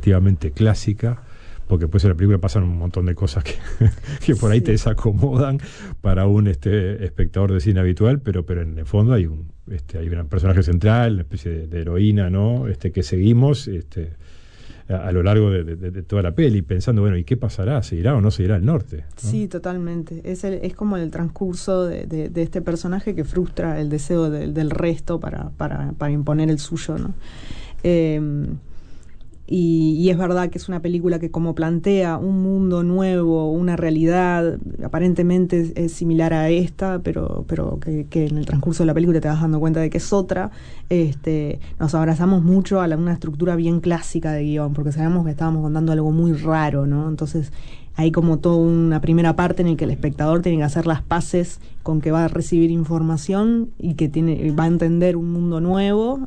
efectivamente clásica, porque después en la película pasan un montón de cosas que por ahí te desacomodan para un espectador de cine habitual, pero en el fondo hay un personaje central, una especie de heroína, ¿no? Que seguimos a lo largo de toda la peli, pensando, bueno, ¿y qué pasará? ¿Seguirá o no seguirá el norte? ¿No? Sí, totalmente. Es como el transcurso de este personaje que frustra el deseo del resto para imponer el suyo, ¿no? Y es verdad que es una película que como plantea un mundo nuevo, una realidad aparentemente es similar a esta, pero que en el transcurso de la película te vas dando cuenta de que es otra. Nos abrazamos mucho a una estructura bien clásica de guión, porque sabemos que estábamos contando algo muy raro, ¿no? Entonces hay como toda una primera parte en la que el espectador tiene que hacer las paces con que va a recibir información y que va a entender un mundo nuevo,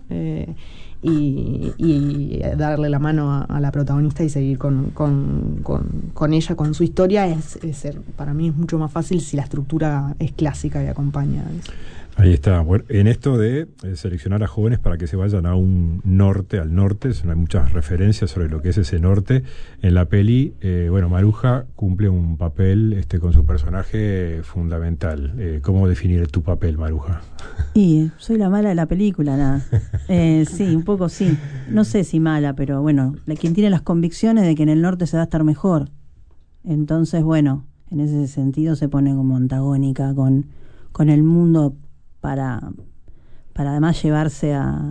y darle la mano a la protagonista y seguir con ella, con su historia. Para mí es mucho más fácil si la estructura es clásica y acompaña a eso. Ahí está. Bueno, en esto de seleccionar a jóvenes para que se vayan a un norte, al norte, hay muchas referencias sobre lo que es ese norte en la peli. Maruja cumple un papel con su personaje fundamental. ¿Cómo definir tu papel, Maruja? Y soy la mala de la película, nada. Sí, un poco sí. No sé si mala, pero bueno, quien tiene las convicciones de que en el norte se va a estar mejor. Entonces, bueno, en ese sentido se pone como antagónica con el mundo para además llevarse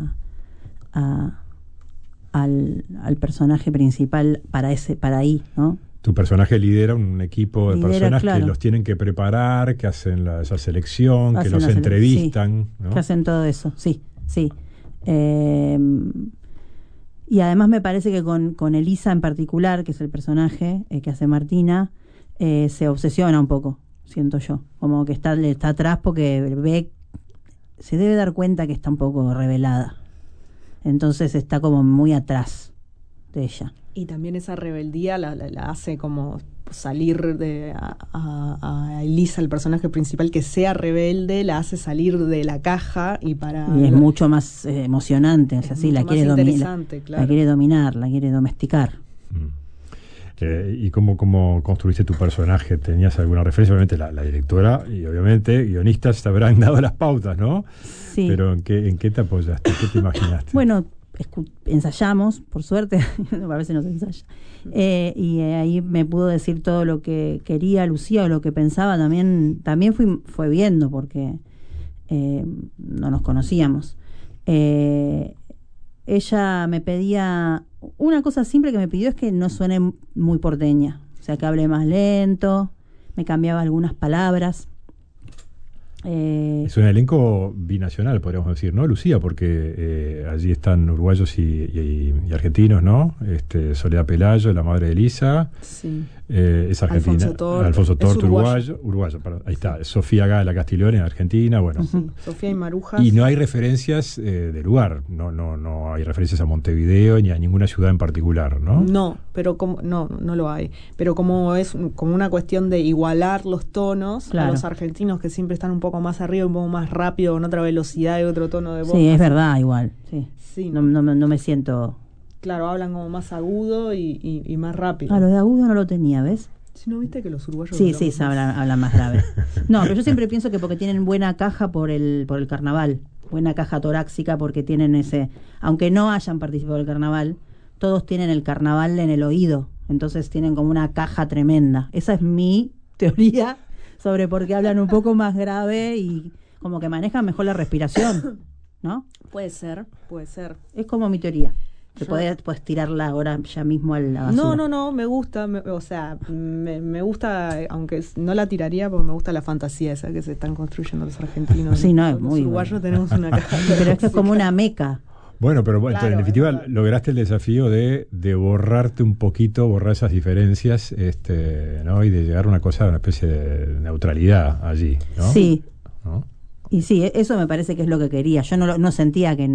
al personaje principal para ahí, ¿no? Tu personaje lidera un equipo de personas, claro, que los tienen que preparar, que hacen esa selección, que los entrevistan, sí, ¿no? Que hacen todo eso, sí. Y además me parece que con Elisa en particular, que es el personaje que hace Martina, se obsesiona un poco, siento yo, como que está atrás porque se debe dar cuenta que está un poco revelada, entonces está como muy atrás de ella. Y también esa rebeldía la hace como salir a Elisa, el personaje principal, que sea rebelde, la hace salir de la caja y es mucho más emocionante, es así, la quiere dominar, la quiere domesticar. ¿Y cómo construiste tu personaje? ¿Tenías alguna referencia? Obviamente la directora y obviamente guionistas te habrán dado las pautas, ¿no? Sí. Pero ¿en qué te apoyaste? ¿Qué te imaginaste? Bueno, ensayamos, por suerte, a veces no se ensaya. Y ahí me pudo decir todo lo que quería Lucía o lo que pensaba. También fue viendo, porque no nos conocíamos. Ella me pedía, una cosa simple que me pidió es que no suene muy porteña, o sea, que hable más lento, me cambiaba algunas palabras. Es un elenco binacional, podríamos decir, ¿no, Lucía? Porque allí están uruguayos y argentinos, ¿no? Soledad Pelayo, la madre de Elisa. Sí. Es argentina. Alfonso Tort, uruguayo. Perdón, ahí está. Sofía Gala Castiglione, argentina. Bueno. Sí. Sofía y Marujas. Y no hay referencias de lugar. No hay referencias a Montevideo ni a ninguna ciudad en particular, ¿no? No, pero no lo hay. Pero como es como una cuestión de igualar los tonos, claro, a los argentinos que siempre están un poco más arriba, un poco más rápido, con otra velocidad y otro tono de voz. Sí, es verdad, igual. Sí. No me siento. Claro, hablan como más agudo y más rápido. Ah, lo de agudo no lo tenía, ¿ves? Si no viste que los uruguayos... Sí, hablan más grave. No, pero yo siempre pienso que porque tienen buena caja por el carnaval, buena caja torácica, porque tienen aunque no hayan participado del carnaval, todos tienen el carnaval en el oído, entonces tienen como una caja tremenda. Esa es mi teoría sobre por qué hablan un poco más grave y como que manejan mejor la respiración, ¿no? Puede ser. Es como mi teoría. Puedes tirarla ahora ya mismo a la basura. No, me gusta, me gusta, aunque no la tiraría porque me gusta la fantasía esa que se están construyendo los argentinos. Sí, no, es los muy uruguayos bueno. Tenemos una caja. Pero esto es como una meca. Bueno, pero Claro, en definitiva lograste el desafío de borrarte un poquito, borrar esas diferencias, ¿no? Y de llegar a una especie de neutralidad allí, ¿no? Sí. ¿No? Y sí, eso me parece que es lo que quería. Yo no sentía que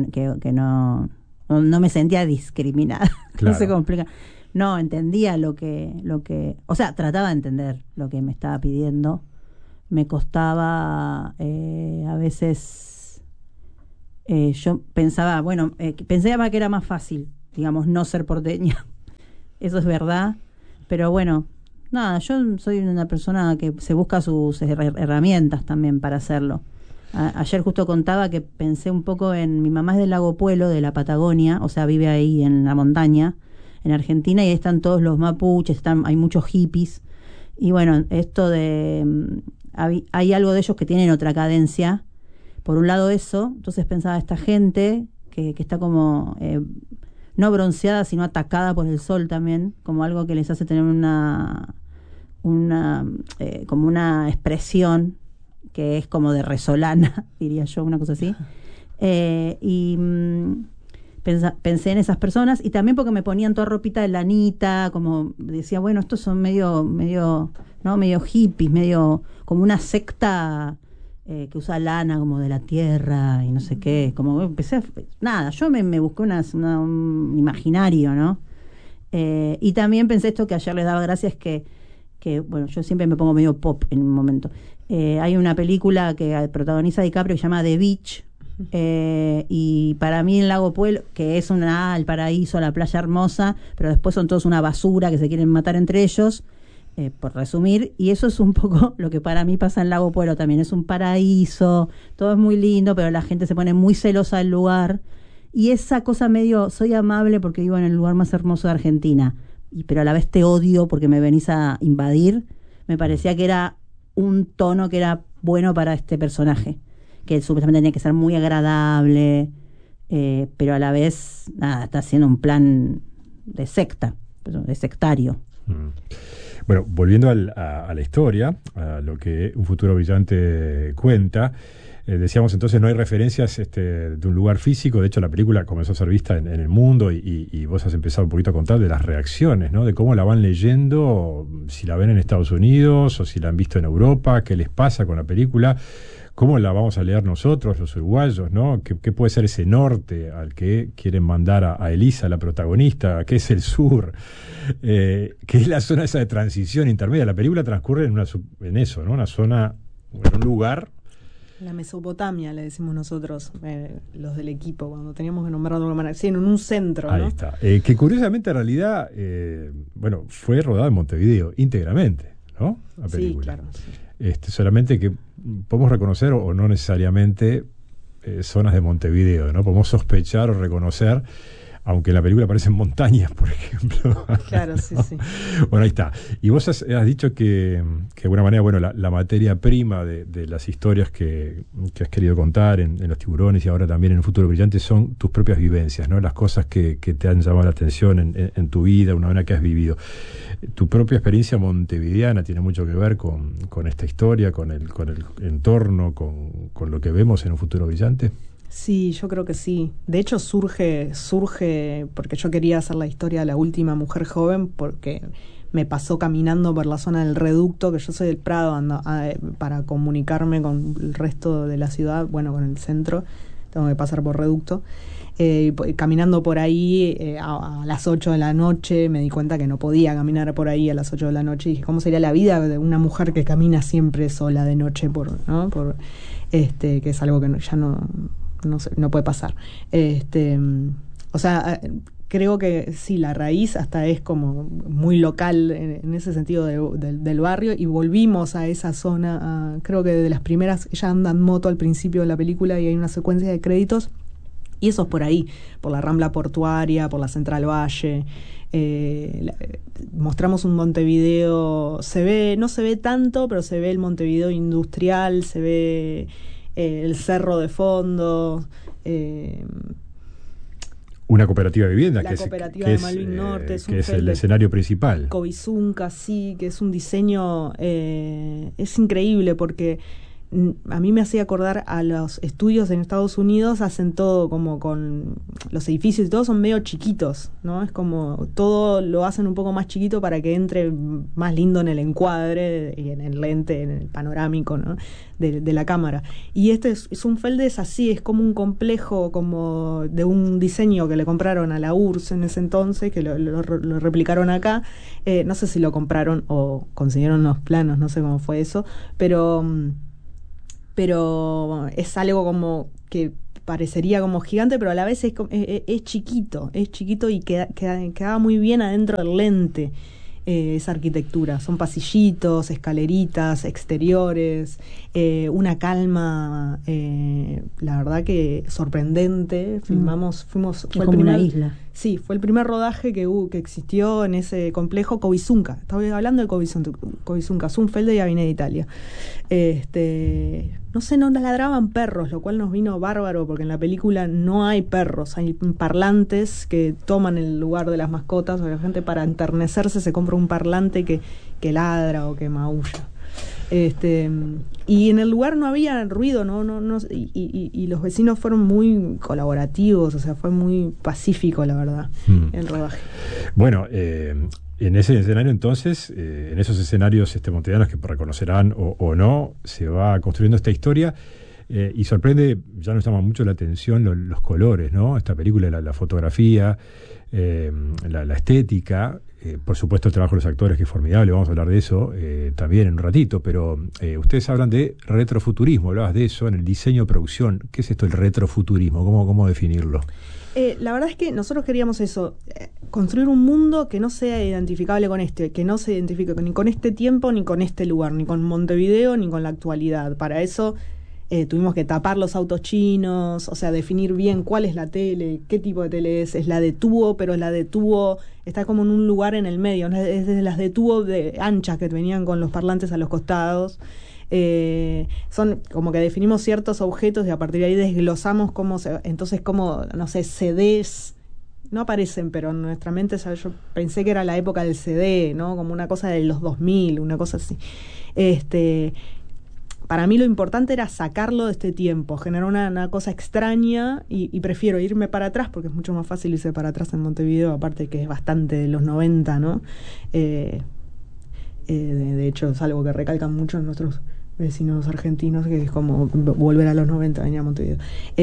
no me sentía discriminada. Claro. No sé cómo explicar. No, entendía lo que, o sea, trataba de entender lo que me estaba pidiendo. Me costaba a veces, yo pensaba que era más fácil, digamos, no ser porteña, eso es verdad. Pero bueno, nada, yo soy una persona que se busca sus herramientas también para hacerlo. Ayer justo contaba que pensé un poco en... Mi mamá es del Lago Puelo, de la Patagonia, o sea, vive ahí en la montaña, en Argentina, y ahí están todos los mapuches, hay muchos hippies. Y bueno, esto de... hay algo de ellos que tienen otra cadencia. Por un lado eso, entonces pensaba esta gente que está como... no bronceada, sino atacada por el sol también, como algo que les hace tener como una expresión que es como de resolana, diría yo, una cosa así. Pensé en esas personas, y también porque me ponían toda ropita de lanita, como decía, bueno, estos son medio hippies, medio como una secta que usa lana como de la tierra y no sé qué. Como empecé, nada, yo me busqué un imaginario, ¿no? Y también pensé esto que ayer les daba gracias, que bueno, yo siempre me pongo medio pop en un momento. Hay una película que protagoniza DiCaprio que se llama The Beach, y para mí el Lago Puelo, que es el paraíso, la playa hermosa, pero después son todos una basura que se quieren matar entre ellos, por resumir, y eso es un poco lo que para mí pasa en Lago Puelo también. Es un paraíso, todo es muy lindo, pero la gente se pone muy celosa del lugar, y esa cosa medio, soy amable porque vivo en el lugar más hermoso de Argentina, pero a la vez te odio porque me venís a invadir, me parecía que era un tono que era bueno para este personaje, que supuestamente tenía que ser muy agradable, pero a la vez, nada, está haciendo un plan de secta, de sectario. Bueno, volviendo a la historia, a lo que Un futuro brillante cuenta, decíamos entonces no hay referencias de un lugar físico. De hecho, la película comenzó a ser vista en el mundo, y vos has empezado un poquito a contar de las reacciones, ¿no? De cómo la van leyendo, si la ven en Estados Unidos o si la han visto en Europa, qué les pasa con la película, cómo la vamos a leer nosotros, los uruguayos, ¿no? ¿Qué puede ser ese norte al que quieren mandar a Elisa, la protagonista? ¿Qué es el sur? ¿Qué es la zona esa de transición intermedia? La película transcurre en eso, ¿no? Una zona, en un lugar... La Mesopotamia, le decimos nosotros, los del equipo, cuando teníamos que nombrarlo de alguna manera. Sí, en un centro, ¿no? Ahí está. Que curiosamente, en realidad, fue rodada en Montevideo, íntegramente, ¿no? La película. Sí, claro. Sí. Solamente que podemos reconocer, o no necesariamente, zonas de Montevideo, ¿no? Podemos sospechar o reconocer, aunque en la película aparecen montañas, por ejemplo. Claro, sí, sí. Bueno, ahí está. Y vos has dicho que de alguna manera, bueno, la materia prima de las historias que has querido contar en Los Tiburones y ahora también en Un futuro brillante son tus propias vivencias, ¿no? Las cosas que te han llamado la atención en tu vida, una manera que has vivido. Tu propia experiencia montevideana tiene mucho que ver con esta historia, con el entorno, con lo que vemos en Un futuro brillante. Sí, yo creo que sí. De hecho, surge porque yo quería hacer la historia de la última mujer joven, porque me pasó caminando por la zona del Reducto, que yo soy del Prado, para comunicarme con el resto de la ciudad, bueno, con el centro, tengo que pasar por Reducto. Caminando por ahí a las 8 de la noche, me di cuenta que no podía caminar por ahí a las 8 de la noche, y dije, ¿cómo sería la vida de una mujer que camina siempre sola de noche, que es algo que ya no puede pasar. O sea, creo que sí, la raíz hasta es como muy local en ese sentido del barrio, y volvimos a esa zona, creo que de las primeras. Ella anda en moto al principio de la película y hay una secuencia de créditos, y eso es por ahí, por la Rambla Portuaria, por la Central Valle. Mostramos un Montevideo, no se ve tanto, pero se ve el Montevideo industrial, se ve el cerro de fondo, una cooperativa de vivienda, la cooperativa de Malvin Norte, que es el escenario principal. Covizunca, sí, que es un diseño, es increíble, porque a mí me hacía acordar a los estudios en Estados Unidos. Hacen todo como con los edificios y todo son medio chiquitos, ¿no? Es como todo lo hacen un poco más chiquito para que entre más lindo en el encuadre y en el lente, en el panorámico, ¿no? de la cámara. Y este es un Feldes así, es como un complejo, como de un diseño que le compraron a la URSS en ese entonces, que lo replicaron acá. No sé si lo compraron o consiguieron los planos, no sé cómo fue eso, pero es algo como que parecería como gigante, pero a la vez es chiquito y quedaba muy bien adentro del lente. Esa arquitectura, son pasillitos, escaleritas, exteriores, una calma, la verdad que sorprendente. Fuimos, fue como una isla. Sí, fue el primer rodaje que existió en ese complejo Cobizunca. Estaba hablando de Cobizunca, Zunfelde y Avenida Italia. No sé, no ladraban perros, lo cual nos vino bárbaro porque en la película no hay perros, hay parlantes que toman el lugar de las mascotas, o la gente para enternecerse se compra un parlante que ladra o que maulla. Y en el lugar no había ruido, y los vecinos fueron muy colaborativos, o sea, fue muy pacífico, la verdad, el rodaje. Bueno, en ese escenario entonces, en esos escenarios montevideanos que reconocerán o no, se va construyendo esta historia y sorprende, ya nos llama mucho la atención los colores, ¿no? Esta película, la fotografía, la estética. Por supuesto el trabajo de los actores, que es formidable, vamos a hablar de eso también en un ratito, pero ustedes hablan de retrofuturismo, hablabas de eso en el diseño de producción. ¿Qué es esto el retrofuturismo? ¿Cómo definirlo? La verdad es que nosotros queríamos eso, construir un mundo que no sea identificable con que no se identifique ni con este tiempo, ni con este lugar, ni con Montevideo, ni con la actualidad. Para eso tuvimos que tapar los autos chinos, o sea, definir bien cuál es la tele, qué tipo de tele es la de tubo, pero la de tubo está como en un lugar en el medio, ¿no? Es de las de tubo de anchas que venían con los parlantes a los costados. Son como que definimos ciertos objetos y a partir de ahí desglosamos entonces cómo, no sé, CDs no aparecen, pero en nuestra mente, ¿sabes? Yo pensé que era la época del CD, ¿no? Como una cosa de los 2000, una cosa así. Para mí lo importante era sacarlo de este tiempo, generar una cosa extraña y prefiero irme para atrás porque es mucho más fácil irse para atrás en Montevideo, aparte que es bastante de los 90, ¿no? De hecho es algo que recalcan mucho nuestros vecinos argentinos, que es como volver a los 90, venía a Montevideo.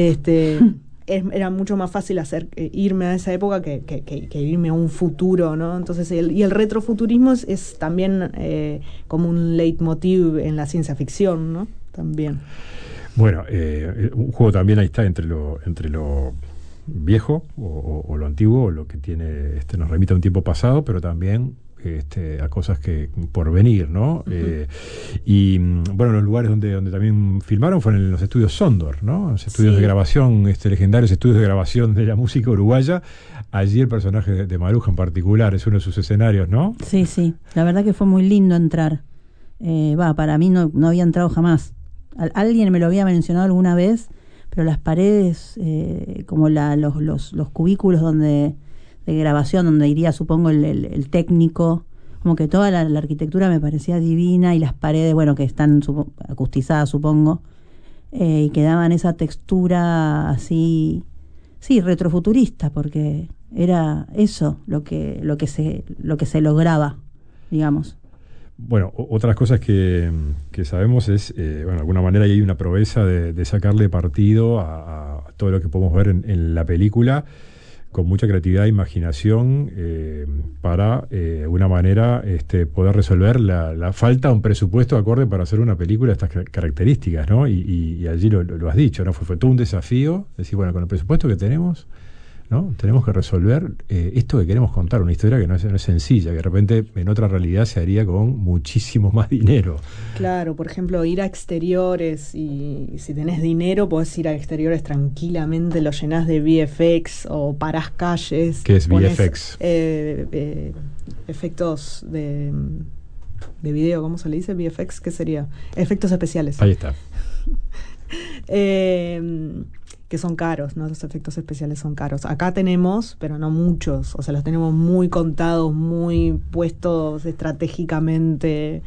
Era mucho más fácil irme a esa época que irme a un futuro, ¿no? Entonces, el retrofuturismo es también como un leitmotiv en la ciencia ficción, ¿no? También. Bueno, un juego también ahí está entre lo viejo o lo antiguo, lo que tiene nos remite a un tiempo pasado, pero también a cosas que por venir, ¿no? Uh-huh. Y bueno, los lugares donde también filmaron fueron en los estudios Sondor, ¿no? Los estudios de grabación, legendarios estudios de grabación de la música uruguaya. Allí el personaje de Maruja en particular es uno de sus escenarios, ¿no? Sí, la verdad que fue muy lindo entrar. Para mí no había entrado jamás. Alguien me lo había mencionado alguna vez, pero las paredes, como los cubículos de grabación, donde iría, supongo, el técnico, como que toda la arquitectura me parecía divina, y las paredes, bueno, que están acustizadas, supongo, y que daban esa textura así, sí, retrofuturista, porque era eso lo que se lograba, digamos. Bueno, otras cosas que sabemos es, de alguna manera hay una proeza de sacarle partido a todo lo que podemos ver en la película, con mucha creatividad e imaginación, para de alguna manera poder resolver la falta de un presupuesto acorde para hacer una película de estas características, ¿no? Y allí lo has dicho, ¿no? Fue todo un desafío, decir, bueno, con el presupuesto que tenemos, ¿no? Tenemos que resolver esto que queremos contar, una historia que no es sencilla, que de repente en otra realidad se haría con muchísimo más dinero. Claro, por ejemplo, ir a exteriores, y si tenés dinero podés ir a exteriores tranquilamente, lo llenás de VFX o parás calles. ¿Qué es VFX? Efectos de video, ¿cómo se le dice? VFX, ¿qué sería? Efectos especiales. Ahí está. Que son caros, ¿no? Los efectos especiales son caros. Acá tenemos, pero no muchos, o sea, los tenemos muy contados, muy puestos estratégicamente,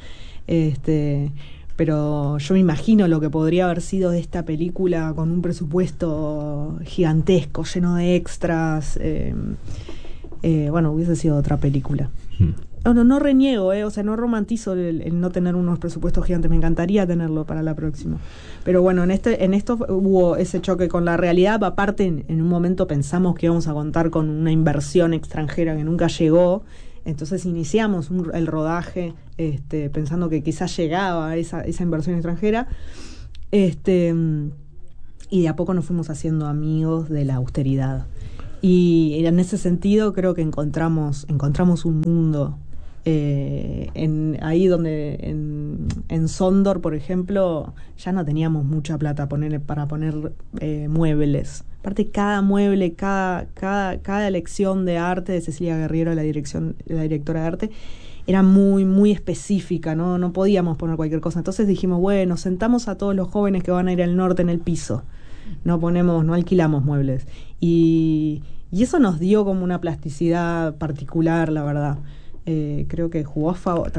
pero yo me imagino lo que podría haber sido de esta película con un presupuesto gigantesco, lleno de extras. Hubiese sido otra película. No reniego, o sea, no romantizo el no tener unos presupuestos gigantes, me encantaría tenerlo para la próxima. Pero bueno, en esto hubo ese choque con la realidad. Aparte, en un momento pensamos que íbamos a contar con una inversión extranjera que nunca llegó, entonces iniciamos el rodaje pensando que quizás llegaba esa inversión extranjera. y de a poco nos fuimos haciendo amigos de la austeridad. Y en ese sentido creo que encontramos un mundo ahí donde en Sondor, por ejemplo, ya no teníamos mucha plata para poner muebles. Aparte, cada mueble, cada elección de arte de Cecilia Guerriero, la directora de arte, era muy, muy específica, no podíamos poner cualquier cosa. Entonces dijimos, bueno, sentamos a todos los jóvenes que van a ir al norte en el piso. No alquilamos muebles. Y eso nos dio como una plasticidad particular, la verdad. Creo que jugó a favor,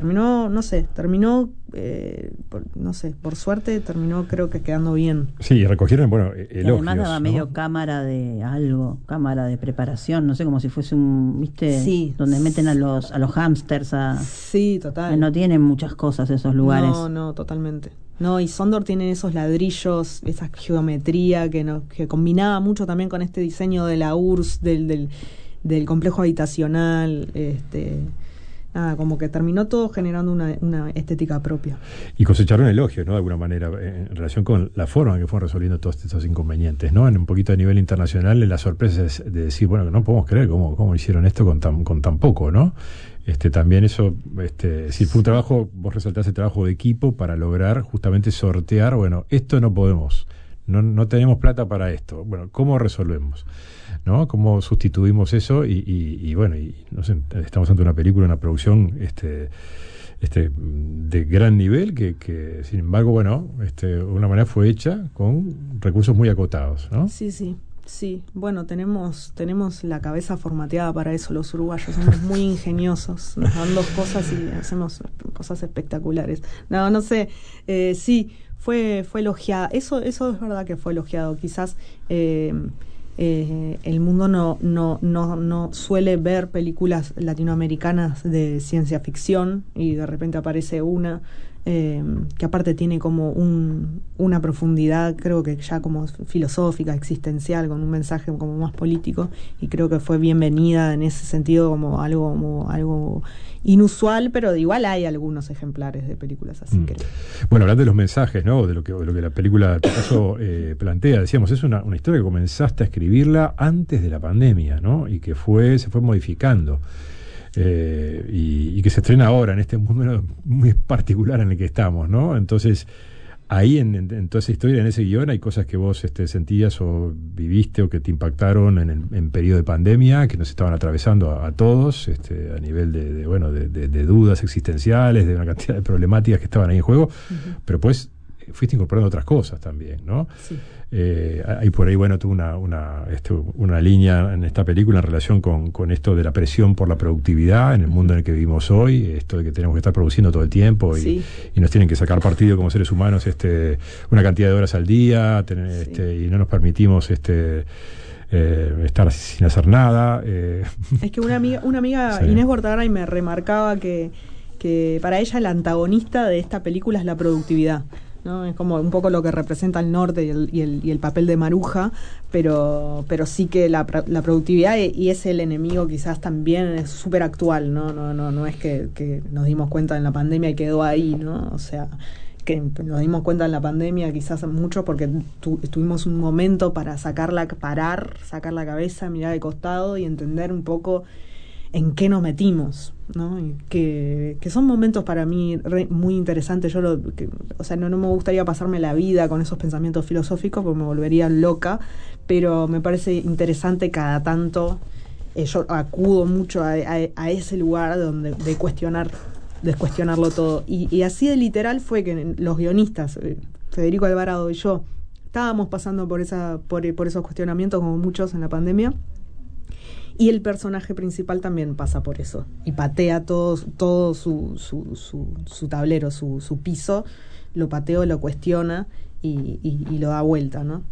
por suerte terminó creo que quedando bien. Sí, recogieron, elogios. Además daba medio cámara de preparación, no sé, como si fuese ¿viste? Sí. Donde meten a los hámsters Sí, total. No tienen muchas cosas esos lugares. No, totalmente. No, y Sondor tiene esos ladrillos, esa geometría que combinaba mucho también con este diseño de la URSS, del complejo habitacional, como que terminó todo generando una estética propia. Y cosecharon elogios, ¿no? De alguna manera, en relación con la forma en que fueron resolviendo todos estos inconvenientes, ¿no? En un poquito a nivel internacional, la sorpresa es de decir, bueno, que no podemos creer cómo hicieron esto con tan poco, ¿no? También eso, si fue un trabajo, vos resaltás el trabajo de equipo para lograr justamente sortear, esto no podemos, no tenemos plata para esto, ¿cómo resolvemos? ¿No? ¿Cómo sustituimos eso? Y no sé, estamos ante una película, una producción de gran nivel que sin embargo, de una manera fue hecha con recursos muy acotados, ¿no? Sí. Bueno, tenemos la cabeza formateada para eso los uruguayos, somos muy ingeniosos, nos dan dos cosas y hacemos cosas espectaculares. No sé, sí, fue elogiada, eso es verdad que fue elogiado, quizás el mundo no suele ver películas latinoamericanas de ciencia ficción y de repente aparece una que aparte tiene como una profundidad, creo que ya como filosófica, existencial, con un mensaje como más político, y creo que fue bienvenida en ese sentido como algo inusual, pero igual hay algunos ejemplares de películas así. Creo. Bueno, hablando de los mensajes, ¿no? De lo que la película, en tu caso, plantea, decíamos, es una historia que comenzaste a escribirla antes de la pandemia, ¿no? Y que se fue modificando. Y que se estrena ahora en este mundo muy particular en el que estamos, ¿no? Entonces, ahí en toda esa historia, en ese guión, hay cosas que vos sentías o viviste o que te impactaron en periodo de pandemia, que nos estaban atravesando a todos, a nivel de dudas existenciales, de una cantidad de problemáticas que estaban ahí en juego, pero pues fuiste incorporando otras cosas también, ¿no? Sí. Hay por ahí, tuvo una línea en esta película en relación con esto de la presión por la productividad en el mundo en el que vivimos hoy, esto de que tenemos que estar produciendo todo el tiempo y nos tienen que sacar partido como seres humanos una cantidad de horas al día, y no nos permitimos estar sin hacer nada. Es que una amiga Sí. Inés Bortagaray me remarcaba que para ella el antagonista de esta película es la productividad, ¿no? Es como un poco lo que representa el norte y el papel de Maruja, pero sí que la productividad y es el enemigo quizás también es súper actual, no es que nos dimos cuenta en la pandemia y quedó ahí, ¿no? O sea, que nos dimos cuenta en la pandemia quizás mucho porque tuvimos un momento para sacar la cabeza, mirar de costado y entender un poco en qué nos metimos, ¿no? Y que son momentos para mí muy interesantes. Yo no me gustaría pasarme la vida con esos pensamientos filosóficos porque me volvería loca, pero me parece interesante cada tanto. Yo acudo mucho a ese lugar de cuestionarlo todo. Y así de literal fue que los guionistas, Federico Alvarado y yo, estábamos pasando por esos cuestionamientos como muchos en la pandemia. Y el personaje principal también pasa por eso y patea todo su tablero, su piso, lo pateó, lo cuestiona y lo da vuelta, ¿no?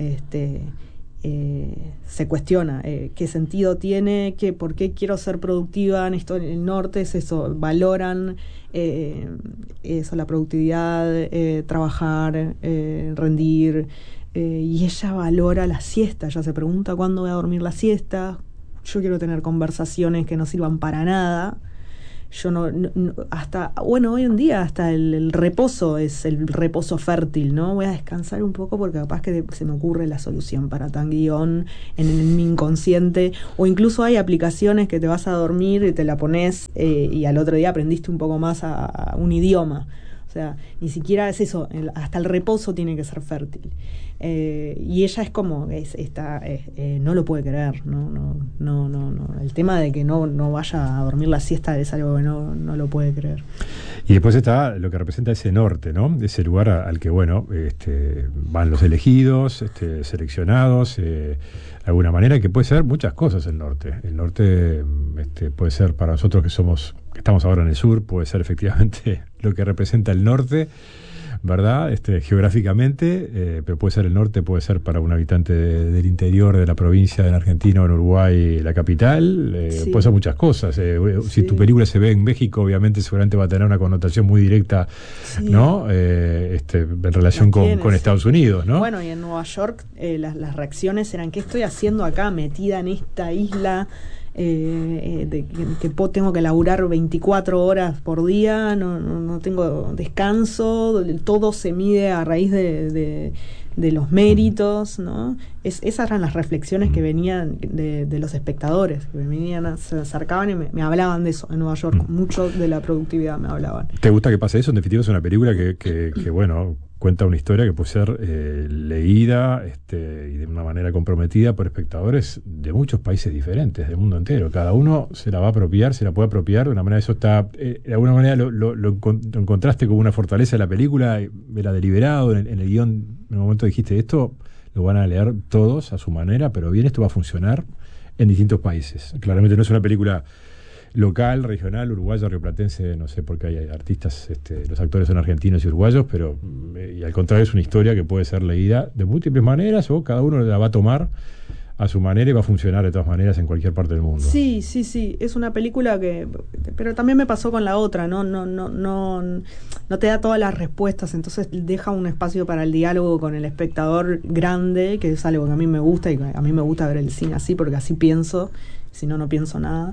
Se cuestiona qué sentido tiene, por qué quiero ser productiva en el norte, es eso, valoran eso, la productividad, trabajar, rendir, y ella valora la siesta, ella se pregunta cuándo voy a dormir la siesta. Yo quiero tener conversaciones que no sirvan para nada, yo hasta, bueno, hoy en día hasta el reposo es el reposo fértil, ¿no? Voy a descansar un poco porque capaz que se me ocurre la solución para tal guión en mi inconsciente, o incluso hay aplicaciones que te vas a dormir y te la pones y al otro día aprendiste un poco más a un idioma. O sea, ni siquiera es eso, hasta el reposo tiene que ser fértil. Y ella es como, no lo puede creer, no. El tema de que no vaya a dormir la siesta es algo que no lo puede creer. Y después está lo que representa ese norte, ¿no? Ese lugar al que, bueno, van los elegidos, seleccionados, de alguna manera, que puede ser muchas cosas el norte. El norte puede ser para nosotros que estamos ahora en el sur, puede ser efectivamente lo que representa el norte, ¿verdad? Geográficamente, pero puede ser el norte, puede ser para un habitante del interior de la provincia en Argentina o en Uruguay la capital, sí. Puede ser muchas cosas. Sí. Si tu película se ve en México, obviamente seguramente va a tener una connotación muy directa, sí. ¿no? En relación con Estados Unidos, ¿no? Bueno, y en Nueva York las reacciones eran, ¿qué estoy haciendo acá metida en esta isla? Que tengo que laburar 24 horas por día, no tengo descanso, todo se mide a raíz de los méritos, ¿no? Esas eran las reflexiones que venían de los espectadores, que se acercaban y me hablaban de eso en Nueva York, mucho de la productividad me hablaban. ¿Te gusta que pase eso? En definitiva es una película que bueno, cuenta una historia que puede ser leída y de una manera comprometida por espectadores de muchos países diferentes, del mundo entero. Cada uno se la va a apropiar, se la puede apropiar, de una manera eso está, de alguna manera lo encontraste como una fortaleza de la película, era deliberado, en el guión, en el momento dijiste, esto lo van a leer todos a su manera, pero bien, esto va a funcionar en distintos países. Claramente no es una película local, regional, uruguaya, rioplatense, no sé, porque hay artistas, los actores son argentinos y uruguayos, pero y al contrario es una historia que puede ser leída de múltiples maneras o cada uno la va a tomar a su manera y va a funcionar de todas maneras en cualquier parte del mundo. Sí, es una película pero también me pasó con la otra, no te da todas las respuestas, entonces deja un espacio para el diálogo con el espectador grande, que es algo que a mí me gusta, y a mí me gusta ver el cine así, porque así pienso, si no pienso nada.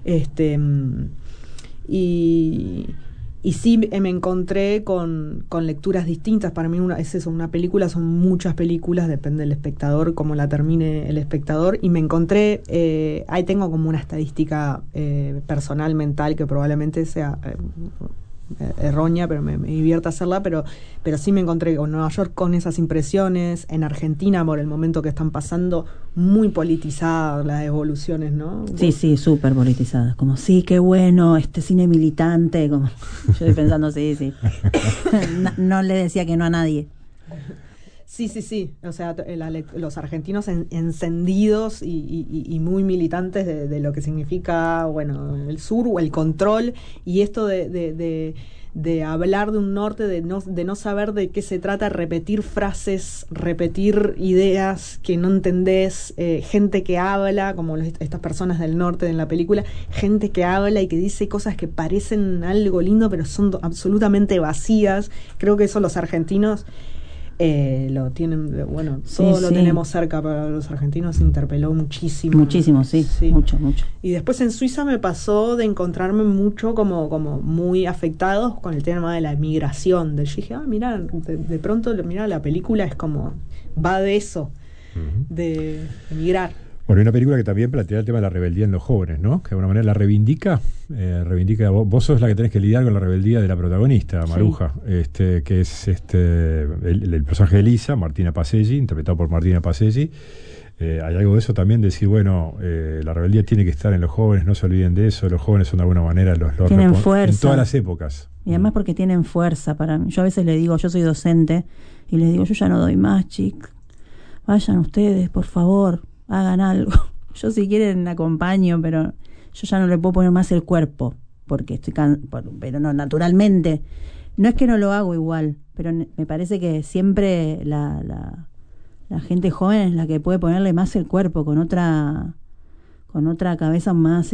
Y sí me encontré con lecturas distintas. Para mí es eso, una película son muchas películas, depende del espectador, cómo la termine el espectador, y me encontré, ahí tengo como una estadística personal, mental, que probablemente sea errónea, pero me divierte hacerla, pero sí me encontré con Nueva York con esas impresiones, en Argentina por el momento que están pasando, muy politizadas las evoluciones, ¿no? Sí, súper politizadas, como sí, qué bueno, cine militante, como yo estoy pensando, sí. No le decía que no a nadie. Sí, o sea, los argentinos encendidos y muy militantes de lo que significa, bueno, el sur o el control, y esto de hablar de un norte, de no saber de qué se trata, repetir frases, repetir ideas que no entendés, gente que habla, como estas personas del norte en la película, gente que habla y que dice cosas que parecen algo lindo, pero son absolutamente vacías. Creo que eso los argentinos lo tienen, bueno, todos lo tenemos cerca, para los argentinos interpeló muchísimo. Muchísimo, sí. Mucho. Y después en Suiza me pasó de encontrarme mucho como muy afectados con el tema de la migración. Yo dije, mira, de pronto, mira, la película es como, va de eso, de migrar. Bueno, hay una película que también plantea el tema de la rebeldía en los jóvenes, ¿no? Que de alguna manera la reivindica, vos sos la que tenés que lidiar con la rebeldía de la protagonista, Maruja, que es el personaje de Elisa, Martina Paselli, interpretado por Martina Paselli. Hay algo de eso también, decir, bueno, la rebeldía tiene que estar en los jóvenes, no se olviden de eso, los jóvenes son de alguna manera los tienen fuerza. En todas las épocas. Y además porque tienen fuerza para mí. Yo a veces le digo, yo soy docente, y les digo, yo ya no doy más, chicos. Vayan ustedes, por favor, hagan algo. Yo si quieren acompaño, pero yo ya no le puedo poner más el cuerpo, porque estoy pero no, naturalmente. No es que no lo hago igual, pero me parece que siempre la gente joven es la que puede ponerle más el cuerpo, con otra cabeza más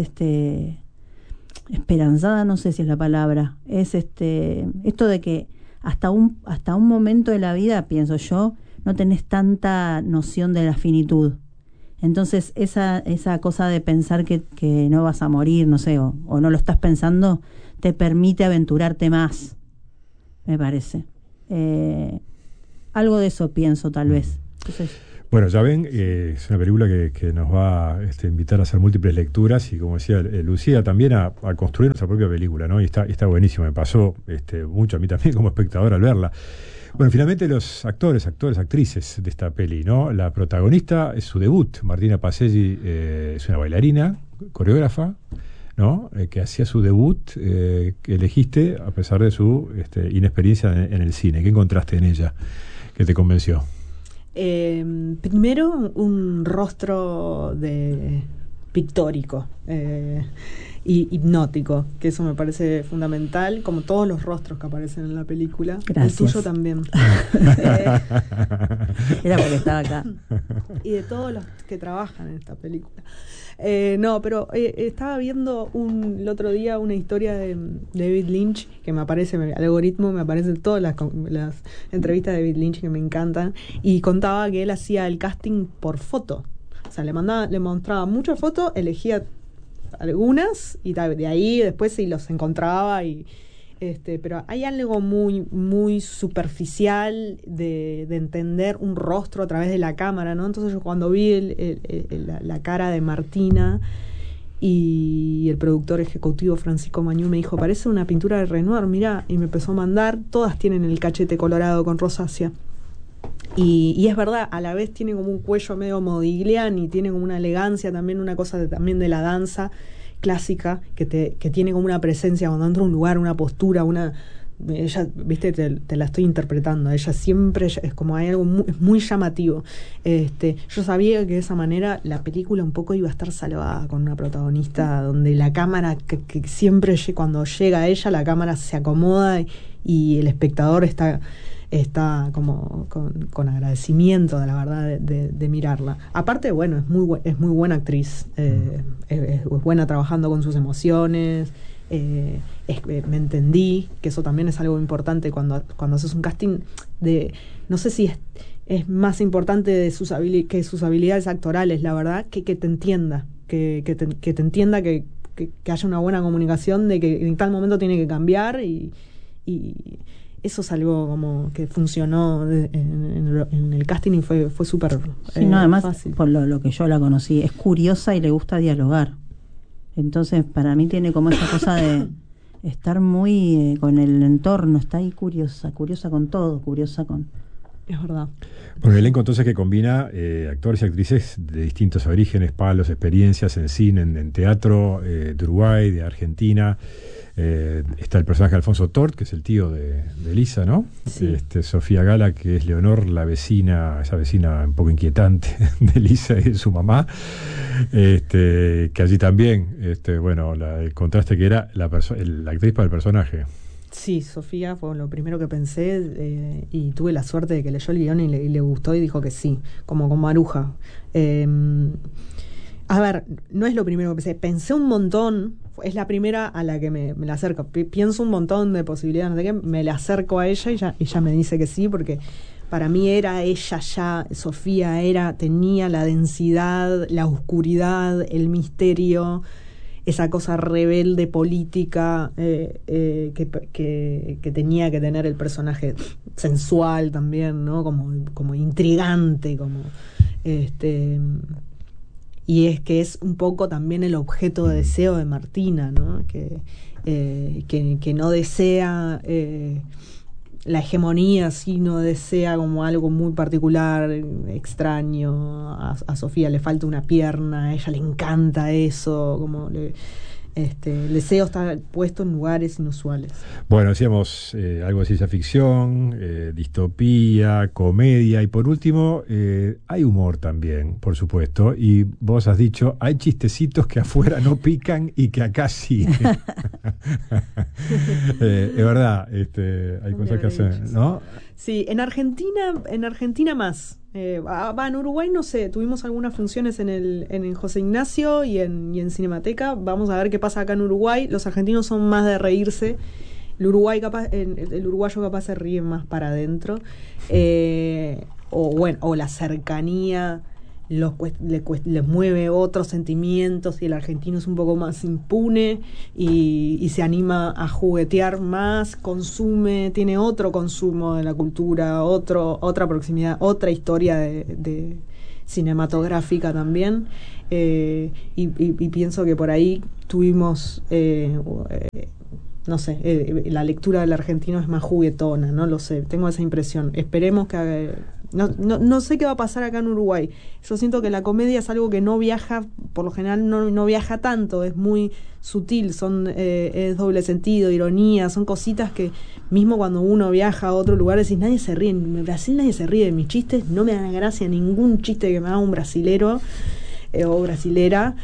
esperanzada, no sé si es la palabra. Es esto de que hasta un momento de la vida, pienso yo, no tenés tanta noción de la finitud. Entonces esa cosa de pensar que no vas a morir, no sé, o no lo estás pensando, te permite aventurarte más, me parece. Algo de eso pienso, tal vez. Entonces, bueno, ya ven, es una película que nos va a invitar a hacer múltiples lecturas y, como decía Lucía, también a construir nuestra propia película, ¿no? Y está buenísimo, me pasó mucho a mí también como espectador al verla. Bueno, finalmente los actores, actrices de esta peli, ¿no? La protagonista es su debut, Martina Paselli, es una bailarina, coreógrafa, ¿no? Que hacía su debut, que elegiste a pesar de su inexperiencia en el cine. ¿Qué encontraste en ella que te convenció? Primero, un rostro pictórico y hipnótico, que eso me parece fundamental, como todos los rostros que aparecen en la película. Gracias. El tuyo también. Era porque estaba acá. Y de todos los que trabajan en esta película. No, pero estaba viendo el otro día una historia de David Lynch, que me aparece, el algoritmo me aparecen todas las entrevistas de David Lynch que me encantan, y contaba que él hacía el casting por foto. O sea, le mostraba muchas fotos, elegía algunas y de ahí después sí los encontraba pero hay algo muy muy superficial de entender un rostro a través de la cámara, ¿no? Entonces yo cuando vi la cara de Martina y el productor ejecutivo Francisco Mañú me dijo, parece una pintura de Renoir, mirá, y me empezó a mandar, todas tienen el cachete colorado con rosácea. Y es verdad, a la vez tiene como un cuello medio Modigliani, tiene como una elegancia también, una cosa también de la danza clásica, que tiene como una presencia cuando entra a un lugar, una postura, ella, viste, te la estoy interpretando, ella siempre es como hay algo es muy llamativo. Yo sabía que de esa manera la película un poco iba a estar salvada con una protagonista donde la cámara, que siempre cuando llega a ella, la cámara se acomoda y el espectador está como con agradecimiento, de la verdad, de mirarla. Aparte, bueno, es muy buena actriz, es buena trabajando con sus emociones. Me entendí, que eso también es algo importante cuando haces un casting no sé si es más importante que sus habilidades actorales, la verdad, que te entienda, que te entienda, que haya una buena comunicación de que en tal momento tiene que cambiar y eso es algo como que funcionó en el casting y fue súper además, fácil. Por lo que yo la conocí, es curiosa y le gusta dialogar. Entonces, para mí tiene como esa cosa de estar muy con el entorno, está ahí curiosa con todo, Es verdad. Bueno, el elenco entonces que combina actores y actrices de distintos orígenes, palos, experiencias en cine, en teatro, de Uruguay, de Argentina. Está el personaje de Alfonso Tort, que es el tío de Elisa, ¿no? Sí. Sofía Gala, que es Leonor, esa vecina un poco inquietante de Elisa y de su mamá, que allí también, el contraste que era la actriz para el personaje. Sí, Sofía fue lo primero que pensé y tuve la suerte de que leyó el guión y le gustó y dijo que sí, como con Maruja. A ver, no es lo primero que pensé un montón, es la primera a la que me la acerco, pienso un montón de posibilidades, no sé qué, me la acerco a ella y ella me dice que sí, porque para mí era ella ya, Sofía tenía la densidad, la oscuridad, el misterio, esa cosa rebelde política que tenía que tener el personaje, sensual también, ¿no? Como intrigante, como y es que es un poco también el objeto de deseo de Martina, ¿no? Que no desea la hegemonía, sino desea como algo muy particular, extraño. A Sofía le falta una pierna, a ella le encanta eso, como el deseo está puesto en lugares inusuales. Bueno, decíamos algo de ciencia ficción, distopía, comedia y por último hay humor también, por supuesto, y vos has dicho, hay chistecitos que afuera no pican y que acá sí. Es verdad, hay cosas que hacen, ¿no? Sí, en Argentina más. En Uruguay no sé, tuvimos algunas funciones en José Ignacio y en Cinemateca. Vamos a ver qué pasa acá en Uruguay. Los argentinos son más de reírse. El uruguayo capaz se ríe más para adentro. O la cercanía les mueve otros sentimientos y el argentino es un poco más impune y se anima a juguetear más, consume, tiene otro consumo de la cultura, otra proximidad, otra historia de cinematográfica también, y pienso que por ahí tuvimos no sé, la lectura del argentino es más juguetona, no lo sé, tengo esa impresión. Esperemos que no sé qué va a pasar acá en Uruguay. Yo siento que la comedia es algo que no viaja, por lo general no viaja tanto, es muy sutil, es doble sentido, ironía, son cositas que mismo cuando uno viaja a otro lugar decís, nadie se ríe, en Brasil nadie se ríe de mis chistes, no me da gracia ningún chiste que me haga un brasilero o brasilera.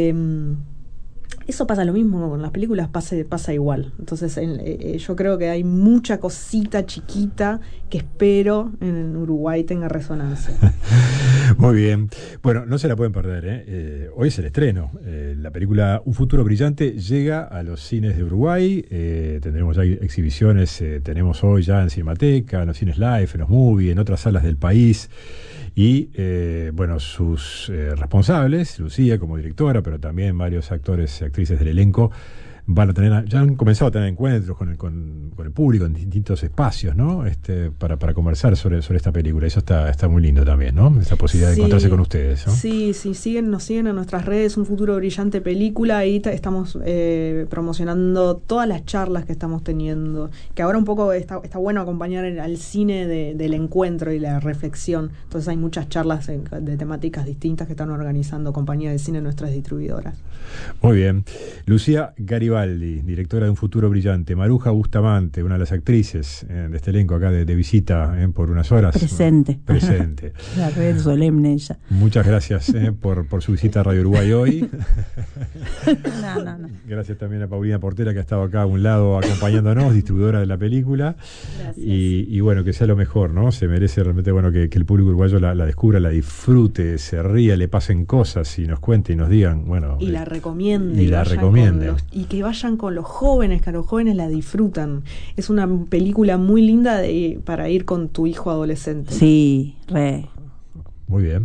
Eso pasa lo mismo con las películas, pasa igual. Entonces yo creo que hay mucha cosita chiquita que espero en Uruguay tenga resonancia. Muy bien. Bueno, no se la pueden perder, hoy es el estreno. La película Un futuro brillante llega a los cines de Uruguay. Tendremos ya exhibiciones, tenemos hoy ya en Cinemateca, en los cines Live, en los Movie, en otras salas del país. Y bueno, sus responsables, Lucía como directora, pero también varios actores y actrices del elenco, ya han comenzado a tener encuentros con el público en distintos espacios, ¿no? Para conversar sobre esta película. Eso está muy lindo también, ¿no? Esa posibilidad de encontrarse con ustedes, ¿no? Sí, nos siguen en nuestras redes, Un futuro brillante película, ahí estamos promocionando todas las charlas que estamos teniendo, que ahora un poco está bueno acompañar al cine del encuentro y la reflexión. Entonces hay muchas charlas de temáticas distintas que están organizando Compañía de Cine, nuestras distribuidoras. Muy bien. Lucía Garibaldi, directora de Un futuro brillante. Maruja Bustamante, una de las actrices de este elenco acá de visita por unas horas. Presente. La red solemne ella. Muchas gracias por su visita a Radio Uruguay hoy. No. Gracias también a Paulina Portela, que ha estado acá a un lado acompañándonos, distribuidora de la película. Gracias. Y bueno, que sea lo mejor, ¿no? Se merece realmente, bueno, que el público uruguayo la descubra, la disfrute, se ría, le pasen cosas y nos cuente y nos digan, bueno. Y la recomiende. Y que vayan con los jóvenes, que a los jóvenes la disfrutan. Es una película muy linda para ir con tu hijo adolescente. Sí, re. Muy bien.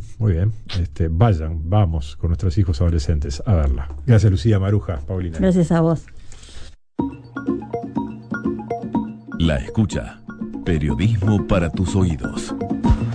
Vamos con nuestros hijos adolescentes a verla. Gracias, Lucía, Maruja, Paulina. Gracias a vos. La escucha. Periodismo para tus oídos.